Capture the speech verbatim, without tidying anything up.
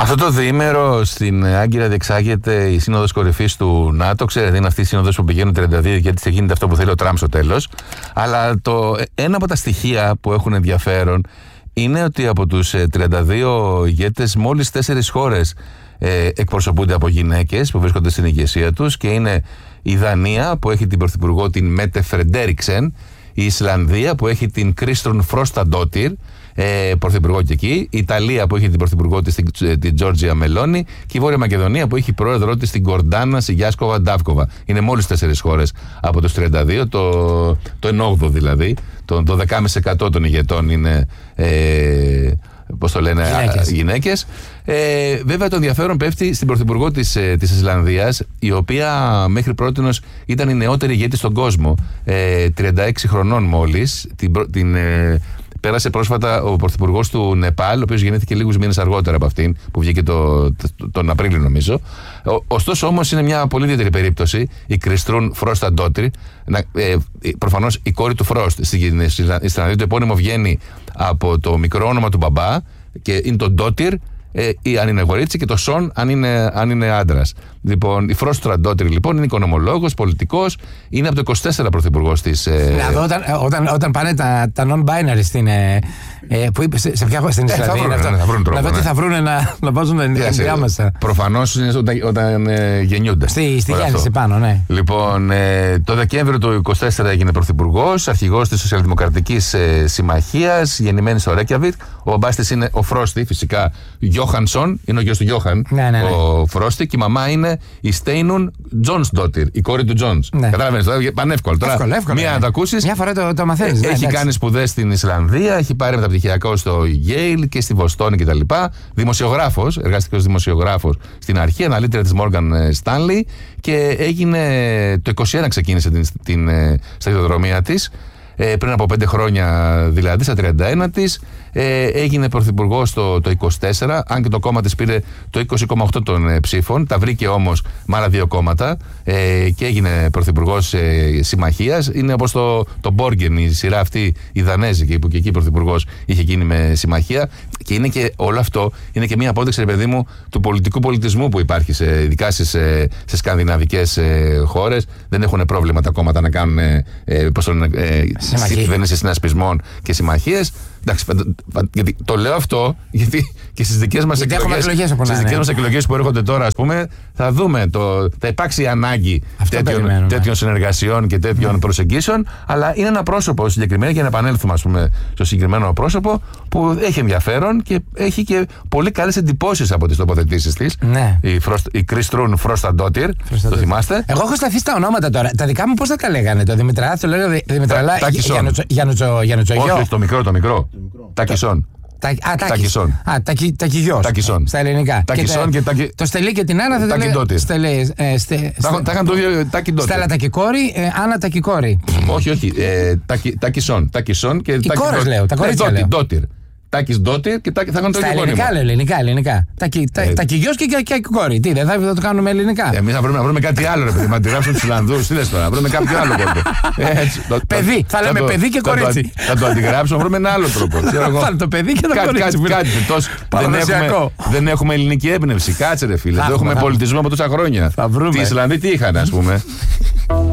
Αυτό το διήμερο στην Άγκυρα διεξάγεται η Σύνοδος Κορυφής του ΝΑΤΟ. Ξέρετε, είναι αυτή η σύνοδος που πηγαίνουν τριάντα δύο γιατί γίνεται αυτό που θέλει ο Τραμπ στο τέλος. Αλλά το, ένα από τα στοιχεία που έχουν ενδιαφέρον είναι ότι από τους τριάντα δύο ηγέτες μόλις τέσσερις χώρες ε, εκπροσωπούνται από γυναίκες που βρίσκονται στην ηγεσία τους, και είναι η Δανία που έχει την πρωθυπουργό την Μέτε Φρεντέρικσεν, η Ισλανδία που έχει την Κρίστρουν Φρόσταντότιρ, ε, πρωθυπουργό και εκεί, η Ιταλία που έχει την πρωθυπουργό της την, την Τζόρτζια Μελόνι, και η Βόρεια Μακεδονία που έχει πρόεδρό της την Κορντάνα Σιγιάσκοβα Ντάβκοβα. Είναι μόλις τέσσερις χώρες από τους τριάντα δύο, το, το ενόγδοο δηλαδή, το, το δέκα κόμμα πέντε τοις εκατό των ηγετών είναι ε, πώς το λένε, γυναίκες. γυναίκες. Ε, βέβαια το ενδιαφέρον πέφτει στην πρωθυπουργό της, ε, της Ισλανδίας, η οποία μέχρι πρότινος ήταν η νεότερη ηγέτη στον κόσμο, ε, τριάντα έξι χρονών μόλις. Την, την, ε, πέρασε πρόσφατα ο πρωθυπουργός του Νεπάλ, ο οποίος γεννήθηκε λίγους μήνες αργότερα από αυτήν, που βγήκε το, το, τον Απρίλιο νομίζω. Ο, ωστόσο όμως είναι μια πολύ ιδιαίτερη περίπτωση, η Κριστρούν Φρόσταντότιρ, ε, προφανώς η κόρη του Φρόστ στην Ισλανδία. Το επώνυμο βγαίνει από το μικρό όνομα του μπαμπά και είναι το Ντότιρ, ε, ή αν είναι γορίτσι, και το Σον αν είναι, αν είναι άντρας. Λοιπόν, η Φρόσταντότιρ λοιπόν είναι οικονομολόγος, πολιτικός, είναι από το είκοσι τέσσερα πρωθυπουργός της. Ε... Δηλαδή, όταν, όταν, όταν πάνε τα, τα non-binary στην. Ε, ε, που είπε, σε, σε ποια χώρα στην Ισλανδία. Ε, θα, θα βρουν τρόπο. Να δω τι θα βρούνε να, να βάζουν ενδιάμεσα. Προφανώς είναι όταν, όταν ε, γεννιούνται. Στη, στη γέννηση πάνω, ναι. Λοιπόν, ε, το Δεκέμβριο του είκοσι τέσσερα έγινε πρωθυπουργός, αρχηγός της Σοσιαλδημοκρατικής ε, Συμμαχίας, γεννημένη στο Ρέκιαβικ. Ο μπαμπάς της είναι ο Φρόστι, φυσικά. Γιώχανσον, είναι ο γιος του Γιώχαν. Ναι, ναι, ναι. Ο Φρόστι, και η μαμά είναι η Στέινουν Τζόνσντότιρ, η κόρη του Τζόνς. Ναι. Καταλαβαίνεις, τώρα πανεύκολο. Τώρα, εύκολο, εύκολο, μία ναι. να το ακούσεις. Μια φορά το, το μαθαίνεις. Ε, ναι, έχει κάνει σπουδές στην Ισλανδία, έχει πάρει μεταπτυχιακό στο Yale και στη Βοστόνη κτλ. Δημοσιογράφος, εργάστηκε ως δημοσιογράφος στην αρχή, αναλύτρια της Morgan Stanley, και έγινε το είκοσι ένα ξεκίνησε την, την σταδιοδρομία της. Ε, πριν από πέντε χρόνια δηλαδή, στα τριάντα ένα της, ε, έγινε πρωθυπουργός το, το είκοσι τέσσερα, αν και το κόμμα της πήρε το είκοσι κόμμα οκτώ των ε, ψήφων, τα βρήκε όμως με άλλα δύο κόμματα, ε, και έγινε πρωθυπουργός ε, συμμαχίας. Είναι όπως το, το Μπόργεν, η σειρά αυτή η Δανέζικη, που και εκεί πρωθυπουργός είχε γίνει με συμμαχία, και είναι και όλο αυτό είναι και μια απόδειξη, ρε παιδί μου, του πολιτικού πολιτισμού που υπάρχει σε, ειδικά στις, ε, σε σκανδιναβικές ε, χώρες. Δεν έχουν πρόβλημα τα κόμματα να κάνουν ε, ε, πώς το, ε, κυβέρνηση συνασπισμών και συμμαχίες. Εντάξει, γιατί το λέω αυτό, γιατί και στις δικές μας εκλογές, στις δικές μας εκλογές που έρχονται τώρα, ας πούμε, θα δούμε, το, θα υπάρξει ανάγκη τέτοιων, τέτοιων συνεργασιών και τέτοιων mm. προσεγγίσεων, αλλά είναι ένα πρόσωπο συγκεκριμένο, για να επανέλθουμε, ας πούμε, στο συγκεκριμένο πρόσωπο, που έχει ενδιαφέρον και έχει και πολύ καλές εντυπώσεις από τις τοποθετήσεις της. Ναι. Η, η Κριστρούν Φρόσταντότιρ, το θυμάστε. Εγώ έχω σταθεί στα ονόματα τώρα. Τα δικά μου πώς θα τα λέγανε, το Δημητρά, το λέγανε Δημητραλά, Γιανουτσογιό. Όχι, το μικρό, το μικρό. Τάκισον. Τάκισον. Α, Τακιγιός. Στα ελληνικά. Τάκισον και Τάκι. Το Στελί και την Άννα θα το λέει. Τα είχαν το ίδιο Τάκιντότη. Στέλλα Τακικόρη, Άννα Τακικόρη. Όχι, όχι. Τάκισον. Τάκισον και οι κόρες λέω. Τα κορίτσια λέω. Τάκης Ντότιρ και θα κάνουν το ίδιο. Στα ελληνικά, λέω, ελληνικά, ελληνικά. Τακιγιός και κόρη. Τι, δεν θα το κάνουμε ελληνικά. Εμείς να βρούμε κάτι άλλο, ρε παιδί. Μα τυράσουν τους Ιλλανδούς. Τι λες τώρα, να βρούμε κάποιο άλλο κόλπο. Παιδί, θα λέμε παιδί και κορίτσι. Θα το αντιγράψουμε, να βρούμε ένα άλλο τρόπο. Θα το παιδί και το κορίτσι. Κάτι, δεν έχουμε ελληνική έμπνευση. Κάτσε, ρε φίλε. Δεν έχουμε πολιτισμό από τόσα χρόνια. Τι Ισλανδοί τι είχαν, ας πούμε.